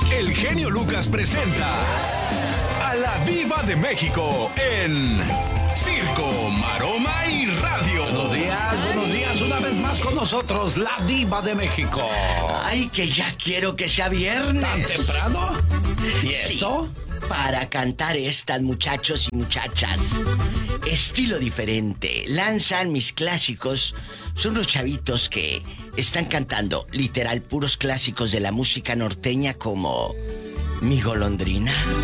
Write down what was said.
el genio Lucas presenta a la Diva de México en Circo, Maroma y Radio. Buenos días, una vez más con nosotros, la Diva de México. Ay, que ya quiero que sea viernes. ¿Tan temprano? ¿Y Sí, eso? para cantar estas, muchachos y muchachas. Estilo diferente. Lanzan mis clásicos. Son los chavitos que están cantando literal puros clásicos de la música norteña como Mi Golondrina.